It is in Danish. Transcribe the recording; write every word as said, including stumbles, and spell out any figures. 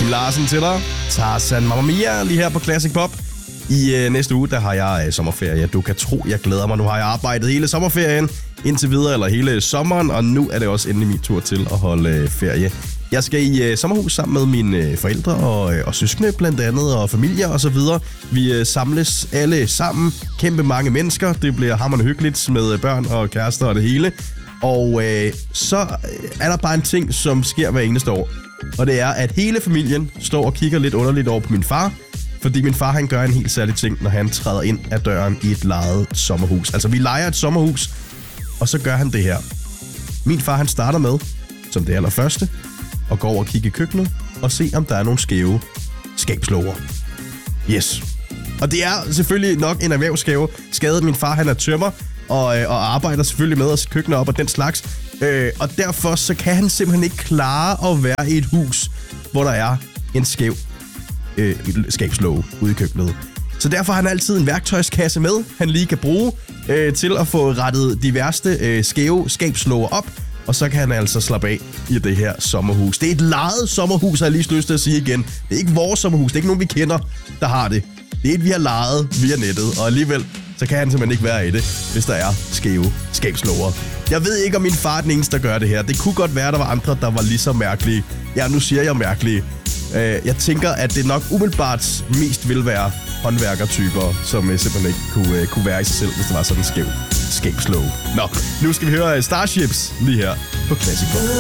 Kim Larsen til dig. Tarzan Mamma Mia lige her på Classic Pop. I øh, næste uge, der har jeg øh, sommerferie. Du kan tro, jeg glæder mig. Nu har jeg arbejdet hele sommerferien indtil videre, eller hele sommeren, og nu er det også endelig min tur til at holde øh, ferie. Jeg skal i øh, sommerhus sammen med mine øh, forældre og, øh, og søskende blandt andet, og familier og så videre. Vi øh, samles alle sammen. Kæmpe mange mennesker. Det bliver hammerende hyggeligt med børn og kærester og det hele. Og øh, så er der bare en ting, som sker hver eneste år. Og det er, at hele familien står og kigger lidt underligt over på min far. Fordi min far, han gør en helt særlig ting, når han træder ind ad døren i et lejet sommerhus. Altså, vi lejer et sommerhus, og så gør han det her. Min far, han starter med, som det allerførste, at gå over og kigge i køkkenet og se, om der er nogle skæve skabslåger. Yes. Og det er selvfølgelig nok en erhvervsskade. Skadet. Min far, han er tømrer og, øh, og arbejder selvfølgelig med at sætte køkkenet op og den slags. Øh, og derfor så kan han simpelthen ikke klare at være i et hus, hvor der er en skæv øh, skabslåge ude i køkkenet. Så derfor har han altid en værktøjskasse med, han lige kan bruge øh, til at få rettet de værste øh, skæve skabslåger op. Og så kan han altså slappe af i det her sommerhus. Det er et lejet sommerhus, har jeg lige lyst til at sige igen. Det er ikke vores sommerhus, det er ikke nogen, vi kender, der har det. Det er et, vi har lejet via nettet, og alligevel så kan han simpelthen ikke være i det, hvis der er skæve skabslåger. Jeg ved ikke, om min far er den eneste, der gør det her. Det kunne godt være, at der var andre, der var lige så mærkelige. Ja, nu siger jeg mærkelige. Jeg tænker, at det nok umiddelbart mest vil være håndværkertyper, som simpelthen ikke kunne, kunne være i sig selv, hvis det var sådan en skæv skabslåge. Nå, nu skal vi høre Starships lige her på Classic Pop.